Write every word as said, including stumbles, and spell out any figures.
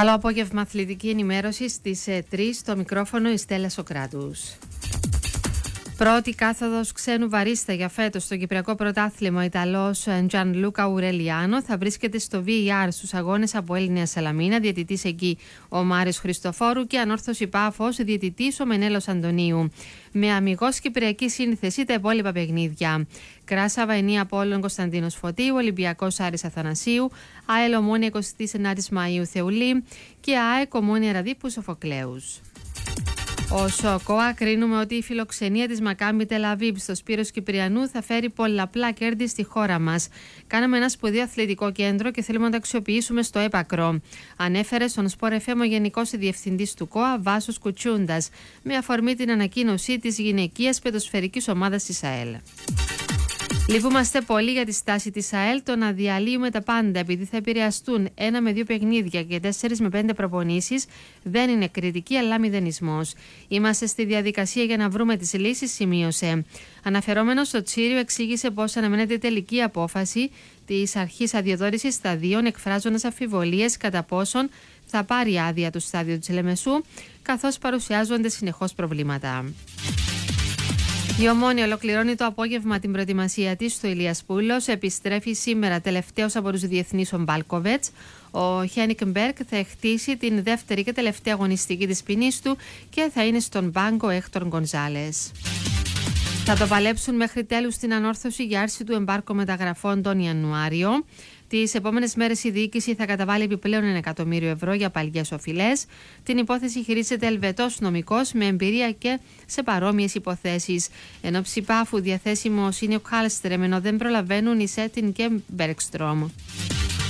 Καλό απόγευμα, αθλητική ενημέρωση στις τρεις, στο μικρόφωνο η Στέλλα Σοκράτους. Πρώτη κάθοδος ξένου βαρίστα για φέτος στο Κυπριακό Πρωτάθλημα, ο Ιταλός Τζανλούκα Ουρελιάνο θα βρίσκεται στο βι αρ στους αγώνες από Έλληνια Σαλαμίνα, διαιτητής εκεί ο Μάριος Χριστοφόρου και Ανόρθωση Πάφος, διαιτητής ο Μενέλος Αντωνίου. Με αμιγώς κυπριακή σύνθεση τα υπόλοιπα παιχνίδια. Κράσαβα Ενία Απόλλων Κωνσταντίνος Φωτίου, Ολυμπιακός Άρης Αθανασίου, ΑΕΛ Ομόνια εικοστή ενάτη Μαΐου Θεουλή και ΑΕΚ Ομόνια Ραδίππου Σοφοκλέους. Ως ΚΟΑ κρίνουμε ότι η φιλοξενία της Μακάμπι Τελαβίβ στο Σπύρος Κυπριανού θα φέρει πολλαπλά κέρδη στη χώρα μας. Κάναμε ένα σπουδαίο αθλητικό κέντρο και θέλουμε να το αξιοποιήσουμε στο έπακρο. Ανέφερε στον Σπορ εφ εμ ο Γενικός Διευθυντής του ΚΟΑ, Βάσος Κουτσούντας, με αφορμή την ανακοίνωση της γυναικείας πεδοσφαιρικής ομάδας της ΑΕΛ. Λυπούμαστε πολύ για τη στάση της ΑΕΛ το να διαλύουμε τα πάντα επειδή θα επηρεαστούν ένα με δύο παιχνίδια και τέσσερις με πέντε προπονήσεις. Δεν είναι κριτική αλλά μηδενισμός. Είμαστε στη διαδικασία για να βρούμε τις λύσεις, σημείωσε. Αναφερόμενος στο Τσίριο, εξήγησε πως αναμένεται τελική απόφαση της αρχής αδειοδότησης σταδίων, εκφράζοντας αμφιβολίες κατά πόσον θα πάρει άδεια του στάδιο της Λεμεσού, καθώς παρουσιάζονται συνεχώς προβλήματα. Η Ομόνια ολοκληρώνει το απόγευμα την προετοιμασία της στο Ηλιασπούλος. Επιστρέφει σήμερα τελευταίος από τους διεθνείς ο Μπάλκοβετς. Ο Χένικ Μπέρκ θα χτίσει την δεύτερη και τελευταία αγωνιστική της ποινής του και θα είναι στον πάγκο Έκτορ Γκονζάλες. Θα το παλέψουν μέχρι τέλους την ανόρθωση για άρση του εμπάρκου μεταγραφών τον Ιανουάριο. Τις επόμενες μέρες η διοίκηση θα καταβάλει επιπλέον ένα εκατομμύριο ευρώ για παλιές οφειλές. Την υπόθεση χειρίζεται Ελβετός νομικός με εμπειρία και σε παρόμοιες υποθέσεις. Ενώ ψηπάφου διαθέσιμος είναι ο Χάλστρεμ, ενώ δεν προλαβαίνουν η Σέτιν και Μπέρκστρομ.